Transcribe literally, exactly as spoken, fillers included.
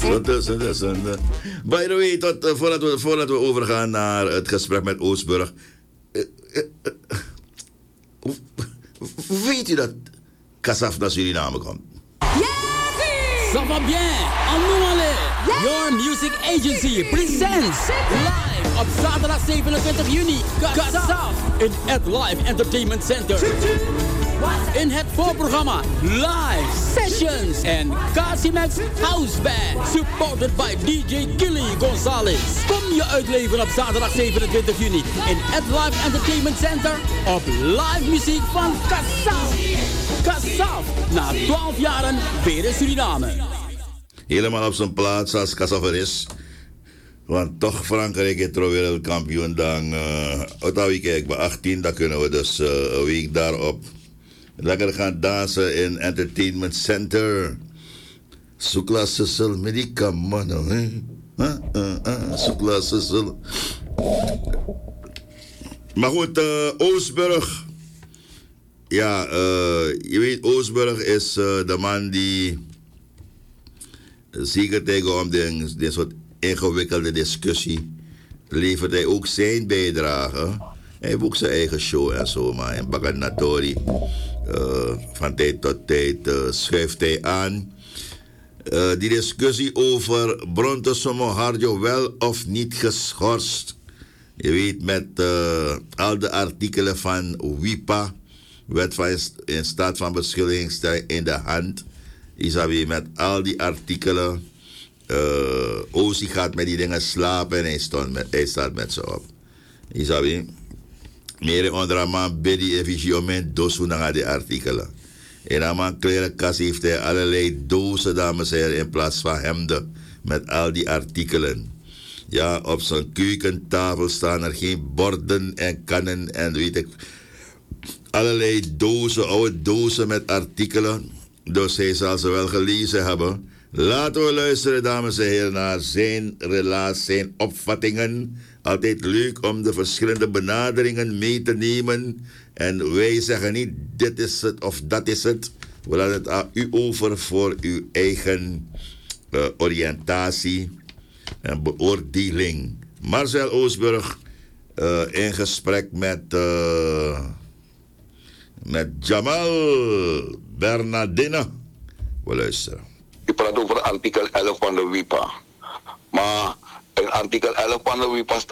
Zonde, zonde, zonde. By the way, tot, uh, voordat, we, voordat we overgaan naar het gesprek met Oostburg. Uh, uh, uh, uh, weet u dat Kasaf naar Suriname komt? Ça va bien, en nous allez. Your Music Agency presents live op zaterdag zevenentwintig juni. Kasaf in het Live Entertainment Center. In het voorprogramma live sessions en Casimax House Band. Supported by D J Gilly Gonzalez. Kom je uitleven op zaterdag zevenentwintig juni in het Live Entertainment Center op live muziek van Kasaf. Kasaf, na twaalf jaren weer in Suriname. Helemaal op zijn plaats als Kasaf er is. Want toch Frankrijk is er wereldkampioen. Dan uh, Ottawa kijk bij achttien, dan kunnen we dus uh, een week daarop lekker gaan dansen in Entertainment Center. Soekla Sissel, medica mano, hè? Uh, uh, uh, Soekla Sissel. Maar goed, uh, Oostburg. Ja, uh, je weet, Oostburg is uh, de man die zeker tegenkom dit de soort ingewikkelde discussie levert hij ook zijn bijdrage. Hij heeft ook zijn eigen show en zo, maar in Baganatori. Uh, van tijd tot tijd uh, schuift hij aan. Uh, die discussie over Brontosomo Harjo wel of niet geschorst. Je weet, met uh, al de artikelen van W I P A, wet van in staat van beschuldiging in de hand. Isabi, met al die artikelen. Uh, Ozi gaat met die dingen slapen en hij, stond met, hij staat met ze op. Isabi. Meer onder man bedi efficiëment dosu naar die artikelen. En aan mijn klerenkast heeft hij allerlei dozen, dames en heren, in plaats van hemden. Met al die artikelen. Ja, op zijn keukentafel staan er geen borden en kannen en weet ik. Allerlei dozen, oude dozen met artikelen. Dus hij zal ze wel gelezen hebben. Laten we luisteren, dames en heren, naar zijn relatie, zijn opvattingen. Altijd leuk om de verschillende benaderingen mee te nemen. En wij zeggen niet, dit is het of dat is het. We laten het aan u over voor uw eigen uh, oriëntatie en beoordeling. Marcel Oostburg uh, in gesprek met, uh, met Jamal Bernardine. We luisteren. Je praat over artikel elf van de W I P A. Maar in artikel elf van de W I P A